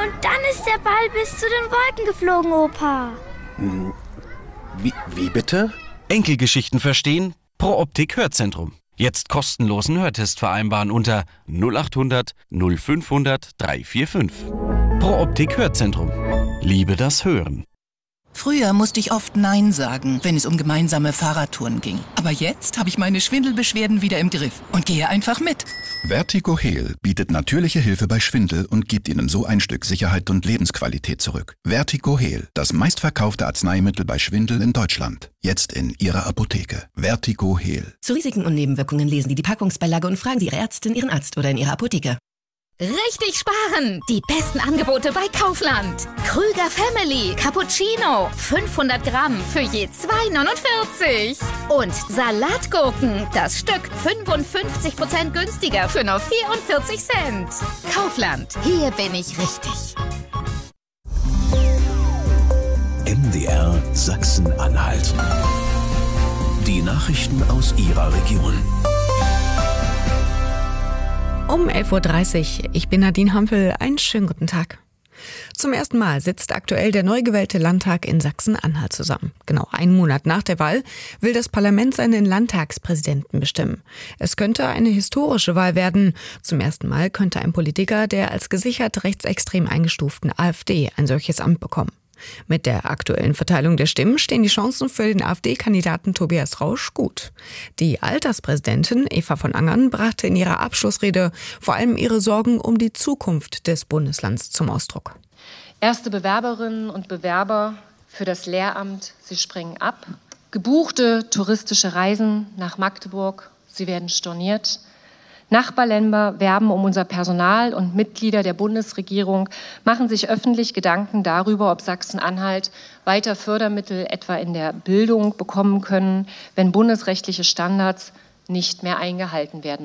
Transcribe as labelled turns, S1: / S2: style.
S1: Und dann ist der Ball bis zu den Wolken geflogen, Opa.
S2: Wie bitte?
S3: Enkelgeschichten verstehen? Pro Optik Hörzentrum. Jetzt kostenlosen Hörtest vereinbaren unter 0800 0500 345. Pro Optik Hörzentrum. Liebe das Hören.
S4: Früher musste ich oft Nein sagen, wenn es um gemeinsame Fahrradtouren ging. Aber jetzt habe ich meine Schwindelbeschwerden wieder im Griff und gehe einfach mit.
S5: Vertigo Heal bietet natürliche Hilfe bei Schwindel und gibt Ihnen so ein Stück Sicherheit und Lebensqualität zurück. Vertigo Heal, das meistverkaufte Arzneimittel bei Schwindel in Deutschland. Jetzt in Ihrer Apotheke. Vertigo Heal.
S6: Zu Risiken und Nebenwirkungen lesen Sie die Packungsbeilage und fragen Sie Ihre Ärztin, Ihren Arzt oder in Ihrer Apotheke.
S7: Richtig sparen! Die besten Angebote bei Kaufland. Krüger Family Cappuccino 500 Gramm für je 2,49. Und Salatgurken, das Stück 55% günstiger für nur 44 Cent. Kaufland, hier bin ich richtig.
S8: MDR Sachsen-Anhalt. Die Nachrichten aus Ihrer Region.
S9: Um 11.30 Uhr. Ich bin Nadine Hampel. Einen schönen guten Tag. Zum ersten Mal sitzt aktuell der neu gewählte Landtag in Sachsen-Anhalt zusammen. Genau einen Monat nach der Wahl will das Parlament seinen Landtagspräsidenten bestimmen. Es könnte eine historische Wahl werden. Zum ersten Mal könnte ein Politiker der als gesichert rechtsextrem eingestuften AfD ein solches Amt bekommen. Mit der aktuellen Verteilung der Stimmen stehen die Chancen für den AfD-Kandidaten Tobias Rausch gut. Die Alterspräsidentin Eva von Angern brachte in ihrer Abschlussrede vor allem ihre Sorgen um die Zukunft des Bundeslands zum Ausdruck.
S10: Erste Bewerberinnen und Bewerber für das Lehramt, sie springen ab. Gebuchte touristische Reisen nach Magdeburg, sie werden storniert. Nachbarländer werben um unser Personal und Mitglieder der Bundesregierung machen sich öffentlich Gedanken darüber, ob Sachsen-Anhalt weiter Fördermittel etwa in der Bildung bekommen können, wenn bundesrechtliche Standards nicht mehr eingehalten werden.